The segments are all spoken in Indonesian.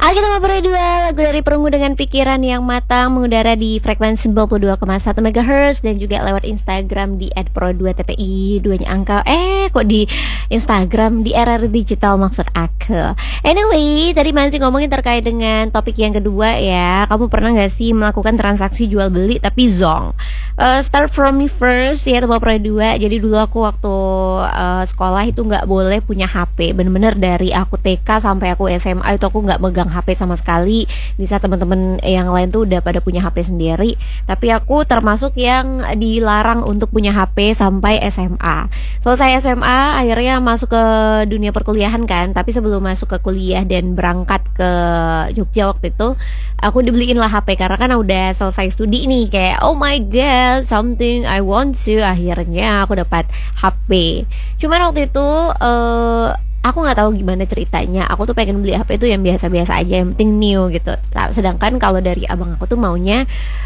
Kita ngobrol dua lagu dari Perunggu dengan pikiran yang matang mengudara di frekuensi 92,1 MHz dan juga lewat Instagram di @pro2tpi 2-nya angka. Kok di Instagram di RR Digital maksud aku. Anyway, tadi masih ngomongin terkait dengan topik yang kedua ya. Kamu pernah gak sih melakukan transaksi jual beli tapi zonk? Start from me first ya teman Pro 2. Jadi dulu aku waktu sekolah itu nggak boleh punya HP. Bener-bener dari aku TK sampai aku SMA itu aku nggak megang HP sama sekali. Bisa teman-teman yang lain tuh udah pada punya HP sendiri, tapi aku termasuk yang dilarang untuk punya HP sampai SMA. Selesai SMA akhirnya masuk ke dunia perkuliahan kan, tapi sebelum masuk ke kuliah dan berangkat ke Jogja waktu itu aku dibeliin lah HP karena kan udah selesai studi nih, kayak oh my god something I want to, akhirnya aku dapat HP. Cuman waktu itu aku nggak tahu gimana ceritanya, aku tuh pengen beli HP itu yang biasa-biasa aja, yang penting new gitu. Sedangkan kalau dari abang aku tuh maunya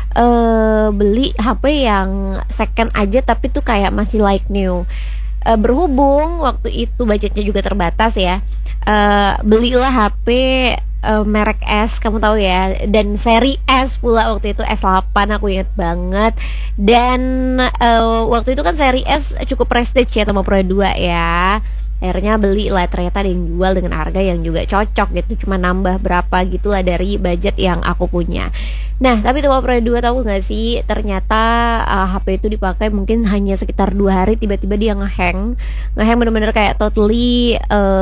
beli HP yang second aja tapi tuh kayak masih like new. Berhubung waktu itu budgetnya juga terbatas ya, belilah HP merek S, kamu tahu ya, dan seri S pula waktu itu, S8 aku inget banget. Dan waktu itu kan seri S cukup prestige ya sama Pro 2 ya. Akhirnya beli lah, ternyata ada yang jual dengan harga yang juga cocok gitu, cuma nambah berapa gitulah dari budget yang aku punya. Nah tapi teman Pro 2 tahu gak sih, ternyata HP itu dipakai mungkin hanya sekitar 2 hari tiba-tiba dia ngehang bener-bener kayak totally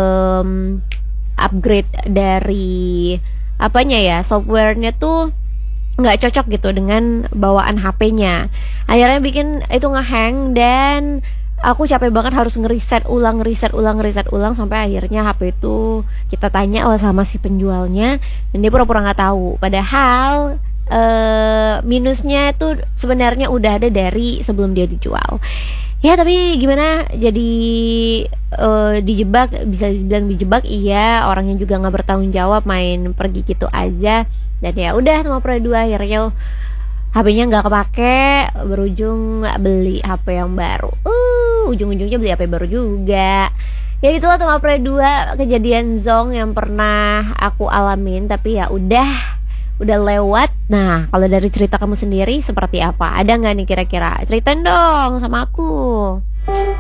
upgrade dari apanya ya, softwarenya tuh nggak cocok gitu dengan bawaan HP-nya. Akhirnya bikin itu ngehang dan aku capek banget harus ngeriset ulang sampai akhirnya HP itu kita tanya sama si penjualnya dan dia pura-pura nggak tahu. Padahal minusnya itu sebenarnya udah ada dari sebelum dia dijual. Ya tapi gimana, jadi dijebak, bisa dibilang dijebak iya, orangnya juga nggak bertanggung jawab, main pergi gitu aja. Dan ya udah sama Pro 2 akhirnya HP-nya nggak kepake, berujung beli HP yang baru. Ujung-ujungnya beli HP baru juga. Ya itulah teman Pro 2 kejadian zonk yang pernah aku alamin, tapi ya udah lewat. Nah kalau dari cerita kamu sendiri seperti apa? Ada nggak nih kira-kira? Ceritain dong sama aku.